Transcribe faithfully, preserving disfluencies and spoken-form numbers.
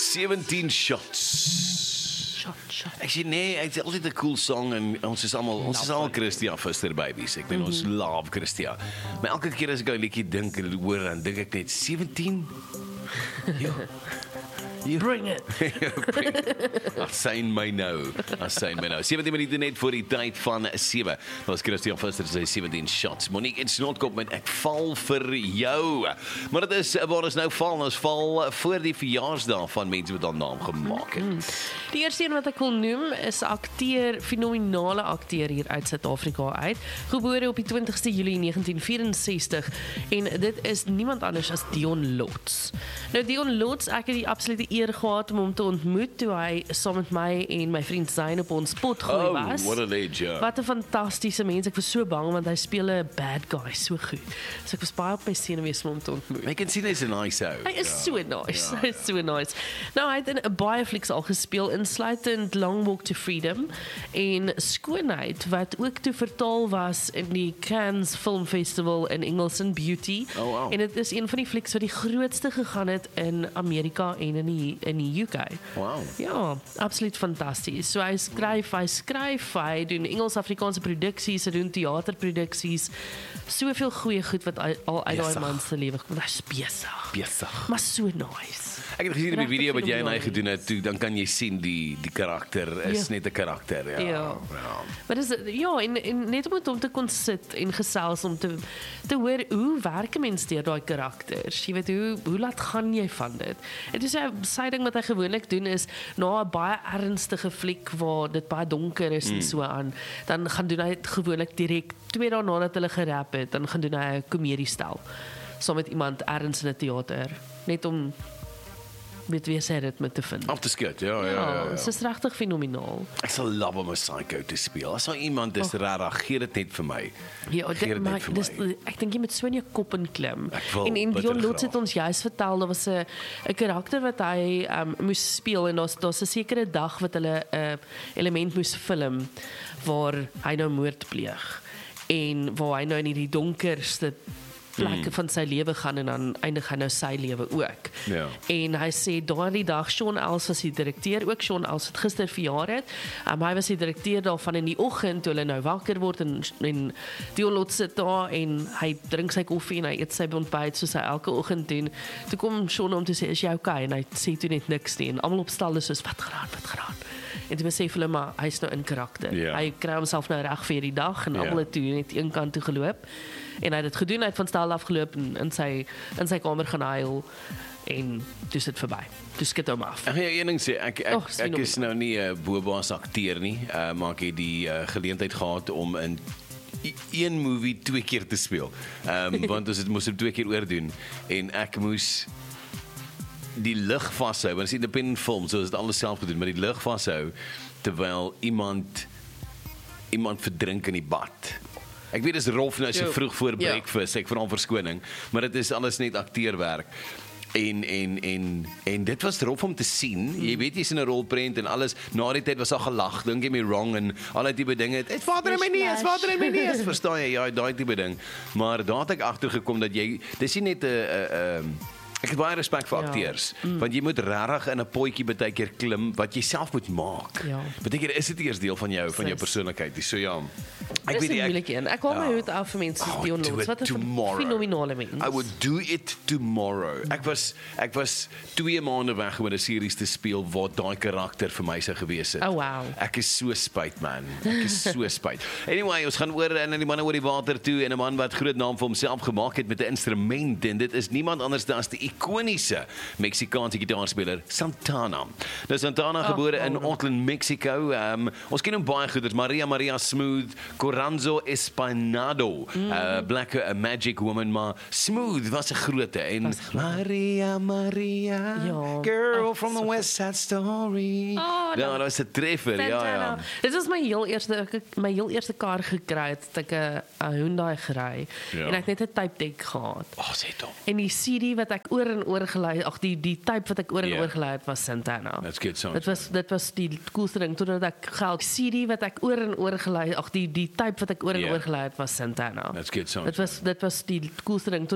seventeen shots. Shot, shot. Ek sê nee, het is altyd 'n cool song en ons is almal ons is al Christia Foster babies. Ek bedoel ons love Christia. Maar elke keer as ek 'n liedjie dink en hoor dan dink ek net seventeen. Jo. Bring it. Ag sien my nou. Ag sien my nou. seventeen minute net voor die tyd van sewe. Dit was Christian Foster se seventeen shots. Monique en Snotkop met ek val vir jou. Maar dit is waar ons nou val, ons val voor die verjaarsdag van mense wat al naam gemaak het. Mm. Die eerste een wat ek wil noem is 'n akteur, fenominale akteur hier uit Suid-Afrika uit, gebore op die twintigste Julie negentien vyf-en-sestig en dit is niemand anders as Dion Lotz. Nou Dion Lotz, ek het die absolute eer gehad om hom te ontmoet toe hy saam met my en my vriend Zayn op ons potgooi Oh, was. what a legend. Wat 'n fantastiese mens. Ek was so bang want hy speel 'n bad guy so goed. So ek was baie op my senuwees om hom te ontmoet. Ek kan sien hy's 'n nice ou. Hy is Ja. so nice. Ja, Hy is so nice. Nou hy het in 'n baie flieks al gespeel, insluitend Long Walk to Freedom en Skoonheid wat ook toe vertaal was in die Cannes Film Festival in Engels in Beauty. Oh, wow. En dit is een van die flieks wat die grootste gegaan het in Amerika en in die in die U K. Wow. Ja, absoluut fantasties. So hy skryf, hy skryf, hy doen Engels-Afrikaanse produksies, hy doen teaterproduksies. Soveel goeie goed wat hy al uit daai Besig. man se lewe kom. Hy's besig. Besig. Maar so nice. Ek het gesien in die Regtig video wat jy en hy fenomenaal. gedoen het, toe dan kan jy sien die die karakter is Ja. net 'n karakter, ja. Ja. ja. Maar dis ja, en, en net om met hom te kon sit en gesels om te te hoor hoe werk 'n mens deur daai karakters. Jy weet hoe hoe laat gaan jy van dit? Dit is 'n sy ding wat hy gewoonlik doen is na 'n baie ernstige fliek waar dit baie donker is mm. en so aan, dan gaan doen hy dit gewoonlik direk twee dae nadat hulle gerap het, dan gaan doen hy 'n komediestel saam met iemand erns in 'n teater, net om met wie sy ritme te vind. Af te skit, ja, ja, ja. Ja, ja. dit is regtig fenomenaal. Ek sal love om 'n psycho te speel. As daar iemand is regtig, gee dit net vir my. Ja, Gee dit, dit maar net vir dis, my. ek dink jy moet so in jou kop inklim. Ek wil En en bitter Dion Lotz graag. het ons juist vertel, daar was 'n 'n karakter wat hy um, moes speel en daar's daar's 'n sekere dag wat hulle 'n uh, element moes film waar hy nou moord pleeg en waar hy nou in hierdie donkerste plekke mm. van sy lewe gaan en dan eindig hy nou sy lewe ook. Ja. En hy sê daardie dag, Sean Els was die direkteur, ook Sean Els het gister verjaar het. Um, hy was die direkteur daarvan in die oggend toe hulle nou wakker word en en Dion Lotz sit daar en hy drink sy koffie en hy eet sy ontbyt soos hy elke oggend doen. Toe kom Sean om te sê, "Is jy okay?" En hy sê toe net niks nie en almal op stal is soos, "Wat gaan aan? Wat gaan aan?" En toe besef hulle maar hy's nou in karakter. Ja. Hy kry homself nou reg vir die dag en Ja. almal het toe net een kant toe geloop. En hy het dit gedoen, hy het van stal afgeloop en in sy in sy kamer gaan huil en dis dit verby. Dis skit hom af. Ek gaan jou een ding sê, ek ek, Oh, is ek is nou nie 'n uh, boba's akteur nie, uh, maar ek het die uh, geleentheid gehad om in i- een movie twee keer te speel. Ehm um, want ons het moes hom twee keer oordoen en ek moes die lig vashou, want dit is independent film, so is dit alles self gedoen, maar die lig vashou terwyl iemand iemand verdrink in die bad. Ek weet dis rof nou so Jo. vroeg voor Ja. breakfast, ek vra om verskoning, maar dit is alles net akteurwerk. En en en en dit was rof om te sien. Jy weet jy's in 'n rolprent en alles. Na die tyd was daar gelag, don't get me wrong en al die tipe dinge. Dit vader in my neus, vader in my neus. Verstaan jy? Ja, daai tipe ding. Maar daar het ek agtergekom dat jy dis nie net 'n 'n 'n ek het baie respek vir Ja. akteurs, mm. want jy moet regtig in 'n potjie baie keer klim wat jy self moet maak. Ja. Baie keer is dit eers deel van jou van jou Sis. persoonlikheid. Dis so ja. Ek Dis 'n nie, moeilike een. Ek haal my Ja. hoed af vir mense soos Oh, Dion do Lotz. it Wat 'n tomorrow. fenominale mens. I would do it tomorrow. Ek was ek was twee maande weg om 'n series te speel waar daai karakter vir my sou gewees het. Oh, wow. Ek is so spyt man. Ek is so spyt. Anyway, ons gaan oor en die manne oor die water toe en 'n man wat groot naam vir homself gemaak het met 'n instrument en dit is niemand anders as die ikoniese Meksikaanse gitaarspeler Santana. Nou Santana, Oh, gebore in oh, Auckland, Mexico. Um, ons ken hom baie goed. Dit is Maria Maria Smooth, Coranzo Espinado, mm. uh, Black uh, Magic Woman, maar Smooth was 'n groote en Was groot. Maria Maria, Ja. girl Ag, from the so West Side Story. Oh, ja, dat- dat is 'n treffer, ja ja. Santana. Dit was my heel eerste ek het my heel eerste kar gekry het, het ek 'n 'n Hyundai gery Ja. en ek het net 'n tape deck gehad. Oh, sê hom. En die C D wat ek oor en oor gelei, ag die die tape wat ek oor en Ja. oor gelei het was Santana. That's good songs. Dit was dit was die coolste ding totdat ek geld C D wat ek oor en oor gelei, ag die die tape wat ek oor en Ja. oor gelei het was Santana. That's good songs. Dit was dit was die coolste ding